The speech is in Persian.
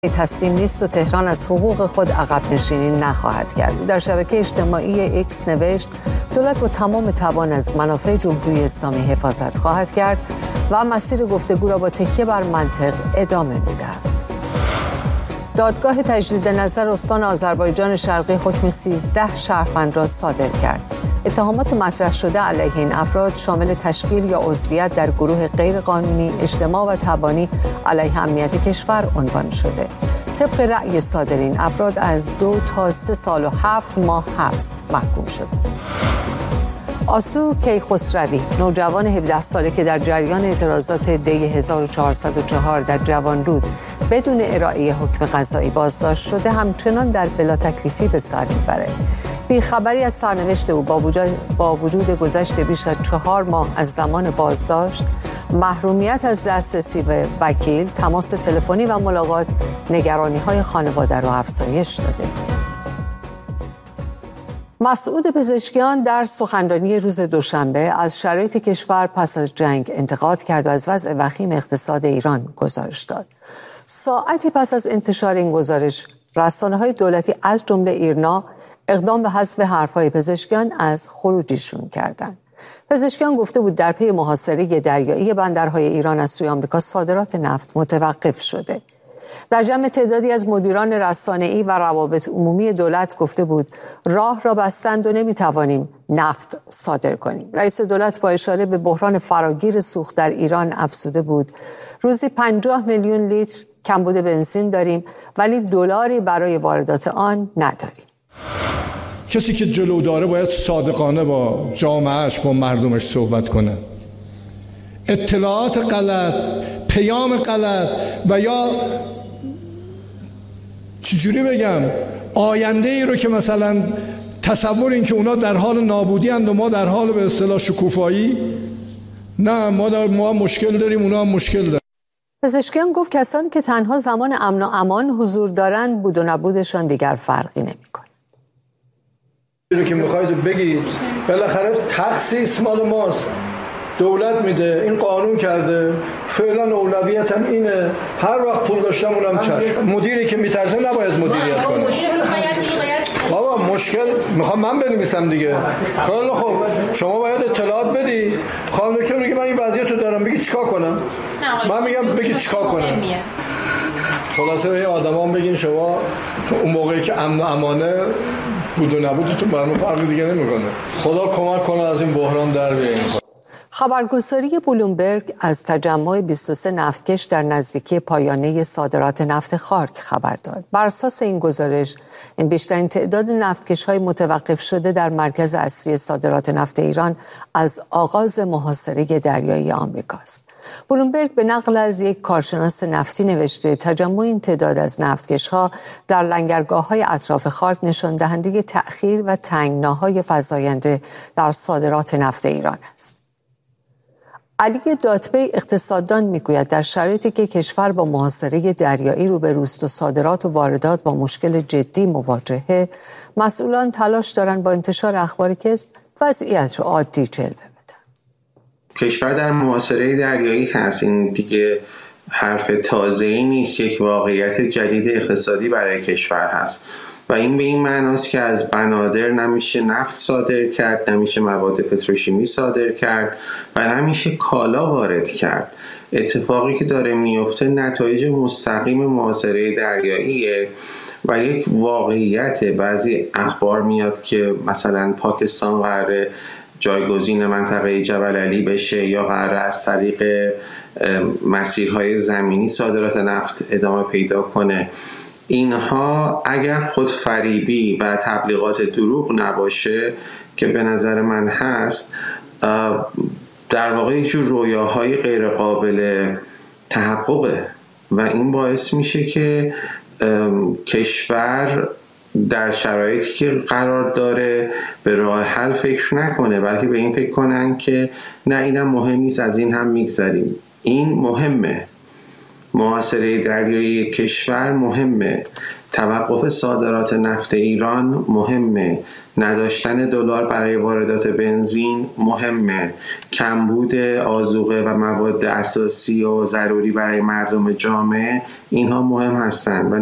تسلیم نیست و تهران از حقوق خود عقب نشینی نخواهد کرد. در شبکه اجتماعی ایکس نوشت دولت با تمام توان از منافع جمهوری اسلامی حفاظت خواهد کرد و مسیر گفتگو را با تکیه بر منطق ادامه می‌دهد. دادگاه تجدید نظر استان آذربایجان شرقی حکم 13 شهروند را صادر کرد. اتهامات مطرح شده علیه این افراد شامل تشکیل یا عضویت در گروه غیرقانونی، اجتماع و تبانی علیه امنیت کشور عنوان شده. طبق رأی صادر این افراد از 2 تا 3 سال و 7 ماه حبس محکوم شده. آسو کیخسروی، نوجوان 17 ساله که در جریان اعتراضات دی 1404 در جوانرود بدون ارائه حکم قضایی بازداشت شده، همچنان در بلا تکلیفی به سر میبره. بیخبری از سرنوشت او با وجود گذشت بیش از 4 ماه از زمان بازداشت، محرومیت از دسترسی به وکیل، تماس تلفنی و ملاقات، نگرانی‌های خانواده را افزایش داده. مسعود پزشکیان در سخنرانی روز دوشنبه از شرایط کشور پس از جنگ انتقاد کرد و از وضع وخیم اقتصاد ایران گزارش داد. ساعتی پس از انتشار این گزارش، رسانه‌های دولتی از جمله ایرنا اقدام به حذف حرف‌های پزشکیان از خروجیشون کردند. پزشکیان گفته بود در پی محاصره دریایی بندرهای ایران از سوی آمریکا صادرات نفت متوقف شده. در جمع تعدادی از مدیران رسانه‌ای و روابط عمومی دولت گفته بود راه را بستند و نمیتوانیم نفت صادر کنیم. رئیس دولت با اشاره به بحران فراگیر سوخت در ایران افزوده بود روزی 50 میلیون لیتر کمبود بنزین داریم ولی دلاری برای واردات آن نداریم. کسی که جلو داره باید صادقانه با جامعهش، با مردمش صحبت کنه. اطلاعات غلط، پیام غلط و یا چجوری بگم آینده ای رو که مثلا تصور این که اونا در حال نابودی اند و ما در حال به اصطلاح شکوفایی، نه ما مشکل داریم، اونا هم مشکل دارن. پزشکیان گفت کسانی که تنها زمان امن و امان حضور دارند بود و نبودشان دیگر فرقی نمی‌کند. رو که میخواید بگید بالاخره تخصیص مال ماست، دولت میده، این قانون کرده، فعلا اولویتم اینه، هر وقت پول داشتم اونم چشم. مدیری که میترسه نباید مدیریت کنه. بابا مشکل میخوام من بنویسم دیگه. خیلی خوب، شما باید اطلاعات بدی. خانم دکتر میگه من این وضعیت رو دارم، بگی چیکار کنم؟ من میگم بگی چیکار کنم. خلاصه به آدما بگین شما اون موقعی که امن و امانه بود و نبودتون برام فرقی دیگه نمیکنه. خدا کمک کنه از این بحران در بیاییم. خبرگزاری بلومبرگ از تجمع 23 نفتکش در نزدیکی پایانه صادرات نفت خارک خبر داد. بر اساس این گزارش، این بیشترین تعداد نفتکش‌های متوقف شده در مرکز اصلی صادرات نفت ایران از آغاز محاصره دریایی آمریکاست. بلومبرگ به نقل از یک کارشناس نفتی نوشته تجمع این تعداد از نفتکش‌ها در لنگرگاه‌های اطراف خارک نشان دهنده تأخیر و تنگناهای فزاینده در صادرات نفت ایران است. علی داتبی اقتصاددان میگوید در شرایطی که کشور با محاصره دریایی روبروست و صادرات و واردات با مشکل جدی مواجهه، مسئولان تلاش دارند با انتشار اخبار کذب وضعیت رو عادی جلوه بدن. کشور در محاصره دریایی هست، این دیگه حرف تازه‌ای نیست، یک واقعیت جدید اقتصادی برای کشور هست و این به این معناست که از بنادر نمیشه نفت صادر کرد، نمیشه مواد پتروشیمی صادر کرد و نمیشه کالا وارد کرد. اتفاقی که داره میفته نتایج مستقیم محاصره دریاییه و یک واقعیت. بعضی اخبار میاد که مثلا پاکستان قراره جایگزین منطقه جبل علی بشه یا قراره از طریق مسیرهای زمینی صادرات نفت ادامه پیدا کنه. اینها اگر خودفریبی و تبلیغات دروغ نباشه که به نظر من هست، در واقع یک جور رویاهای غیر قابل تحققه و این باعث میشه که کشور در شرایطی که قرار داره به راه حل فکر نکنه، بلکه به این فکر کنن که نه اینم مهم نیست، از این هم میگذریم. این مهمه، محاصره دریایی کشور مهمه، توقف صادرات نفت ایران مهمه، نداشتن دلار برای واردات بنزین مهمه، کمبود آذوقه و مواد اساسی و ضروری برای مردم جامعه، اینها مهم هستند و